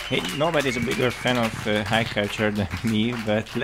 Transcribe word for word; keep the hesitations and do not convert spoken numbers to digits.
Hey, nobody's a bigger fan of uh, high culture than me, but